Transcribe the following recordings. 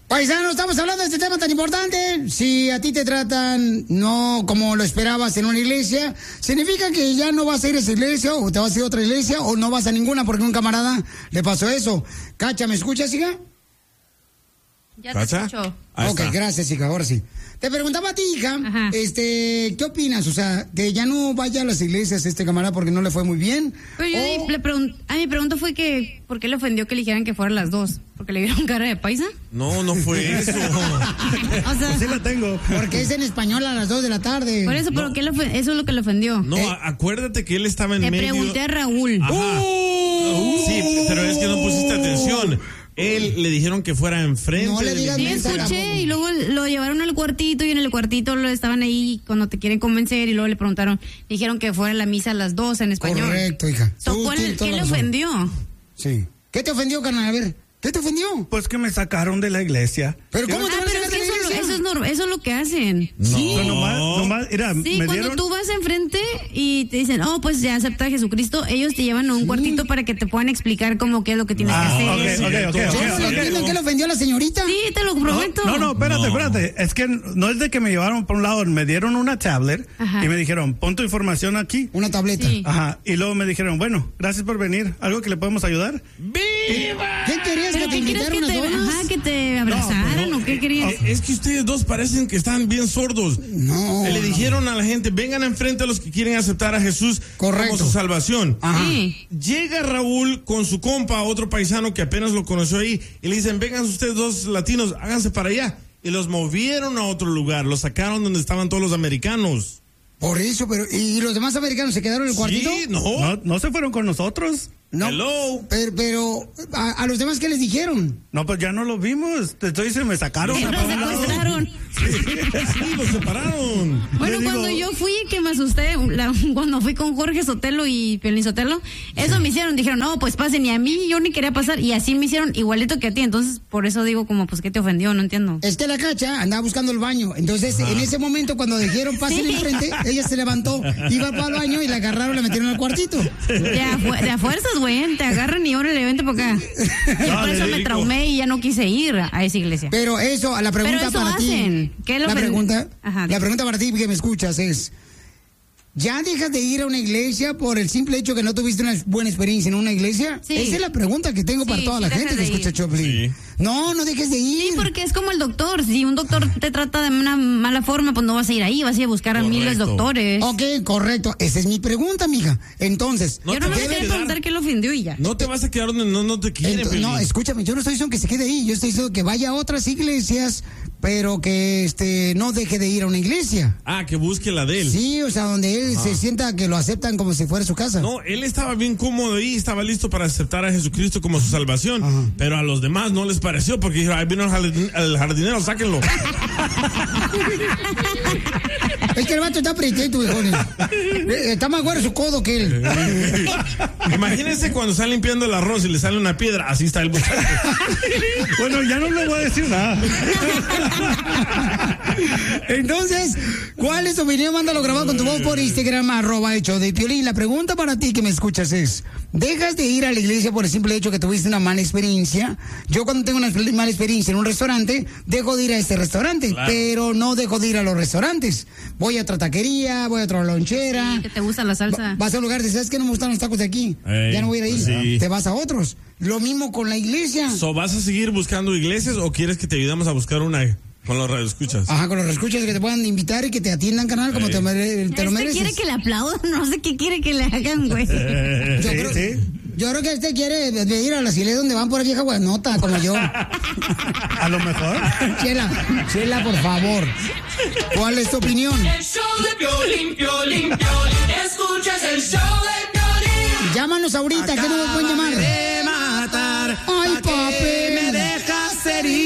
Paisano, estamos hablando de este tema tan importante. Si a ti te tratan no como lo esperabas en una iglesia, significa que ya no vas a ir a esa iglesia o te vas a ir a otra iglesia o no vas a ninguna porque a un camarada le pasó eso. Cacha, ¿me escuchas, hija? Ya te escucho. Ok, gracias, hija, ahora sí. Te preguntaba a ti, hija, ¿qué opinas? O sea, que ya no vaya a las iglesias este camarada porque no le fue muy bien. Pero yo mi pregunta fue que, ¿por qué le ofendió que le dijeran que fueran las dos? ¿Porque le vieron cara de paisa? No fue eso. O sea, sí la tengo. Porque es en español a las 2 de la tarde. Por eso, pero eso es lo que le ofendió. No, acuérdate que él estaba en medio. Le pregunté a Raúl. Ajá. Sí, pero es que no pusiste atención. Él le dijeron que fuera enfrente. No le digas Sí, escuché, y luego lo llevaron al cuartito y en el cuartito lo estaban ahí cuando te quieren convencer y luego le preguntaron, dijeron que fuera a la misa a las 2 en español. Correcto, hija. ¿Qué le ofendió? Sí. ¿Qué te ofendió, carnal? A ver, ¿qué te ofendió? Pues que me sacaron de la iglesia. ¿Pero cómo te van a pero sacar de la iglesia? eso es lo que hacen. Sí. Pero nomás, mira, Sí, me cuando dieron... tú vas enfrente y te dicen, pues ya acepta a Jesucristo, ellos te llevan a un cuartito para que te puedan explicar cómo qué es lo que tienes que hacer. Yo no entiendo qué le ofendió a la señorita. Sí, te lo prometo. No, espérate. Es que no es de que me llevaron por un lado, me dieron una tablet y me dijeron, pon tu información aquí. Una tableta. Sí. Ajá. Y luego me dijeron, bueno, gracias por venir. ¿Algo que le podemos ayudar? ¡Viva! ¿Qué querías? ¿Pero que te qué quieres invitaran que unas te, donas? que te abrazaran o qué querías? Es que ustedes dos parecen que están bien sordos. No. Le dijeron a la gente, vengan enfrente a los que quieren aceptar a Jesús Correcto. como su salvación. Ajá. Sí. Llega Raúl con su compa, otro paisano que apenas lo conoció ahí, y le dicen, vengan ustedes dos latinos, háganse para allá. Y los movieron a otro lugar, los sacaron donde estaban todos los americanos. Por eso, pero ¿y los demás americanos se quedaron en el cuartito? Sí, no. No se fueron con nosotros. No. Hello. Pero ¿a los demás qué les dijeron? No, pues ya no los vimos. Te estoy diciendo, me sacaron. Los secuestraron. Sí, los separaron. Bueno, cuando yo fui, que me asusté, cuando fui con Jorge Sotelo y Piolín Sotelo, eso me hicieron, dijeron, no, pues pasen, y a mí yo ni quería pasar, y así me hicieron igualito que a ti, entonces por eso digo como, pues, ¿qué te ofendió? No entiendo. Es que la Cacha andaba buscando el baño, entonces en ese momento cuando dijeron pasen enfrente, ella se levantó, iba para el baño y la agarraron y la metieron al cuartito. De a fuerzas, güey, te agarran y órale, vente para acá. Y por eso me traumé y ya no quise ir a esa iglesia. Pero eso, a la pregunta Pero eso para hacen. ti. ¿Qué La pregunta para ti que me escuchas es, ¿ya dejas de ir a una iglesia por el simple hecho que no tuviste una buena experiencia en una iglesia? Sí. Esa es la pregunta que tengo para toda la gente que escucha Choplin. Sí. No dejes de ir. Sí, porque es como el doctor. Si un doctor te trata de una mala forma, pues no vas a ir ahí, vas a ir a buscar a miles de doctores. Ok, correcto. Esa es mi pregunta, mija. Entonces, No Yo te no me debe quería de dar- preguntar qué lo ofendió y ya. No te vas a quedar donde no te quieren. Piolín. no, escúchame, yo no estoy diciendo que se quede ahí, yo estoy diciendo que vaya a otras iglesias, pero que no deje de ir a una iglesia. Que busque la de él. Sí, o sea, donde él se sienta que lo aceptan como si fuera su casa. No, él estaba bien cómodo ahí, estaba listo para aceptar a Jesucristo como su salvación, pero a los demás no les pareció porque dijeron, ahí vino el jardinero, sáquenlo. Es que el vato está pretento, viejones. Está más güero su codo que él. Imagínense cuando está limpiando el arroz y le sale una piedra, así está el muchacho. Bueno, ya no le voy a decir nada. Entonces, ¿cuál es tu opinión? Mándalo grabado con tu voz por Instagram, @HechoDePiolín. La pregunta para ti que me escuchas es, ¿dejas de ir a la iglesia por el simple hecho que tuviste una mala experiencia? Yo cuando tengo una mala experiencia en un restaurante, dejo de ir a este restaurante, Claro. pero no dejo de ir a los restaurantes. Voy a otra taquería, voy a otra lonchera. Sí, que te gusta la salsa. Vas a un lugar, ¿sabes qué? No me gustan los tacos de aquí. Ey, Ya no voy a ir ahí. sí. Te vas a otros. Lo mismo con la iglesia. ¿Vas a seguir buscando iglesias o quieres que te ayudamos a buscar una con los radioescuchas? Ajá, con los escuchas que te puedan invitar y que te atiendan, canal, como te lo mereces. quiere que le aplaudan, no sé qué quiere que le hagan, güey. Yo creo que este quiere de ir a las iglesias donde van por vieja guanota, como yo. A lo mejor. Chela, por favor. ¿Cuál es tu opinión? El show de Piolín, Piolín, Piolín. Escuchas el show de Piolín. Llámanos ahorita, ¿qué número pueden llamar? De matar. Ay, papi. Me dejas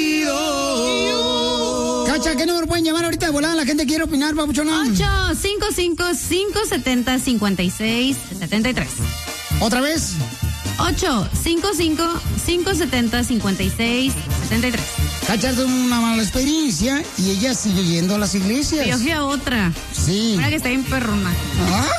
herido. Cacha, ¿qué número pueden llamar ahorita de volada? La gente quiere opinar, papuchona. 855-570-5673. ¿Otra vez? 855-570-5673. Cacha tuvo una mala experiencia y ella sigue yendo a las iglesias. Yo fui a otra. Sí. Una que está bien perrona. ¿Ah?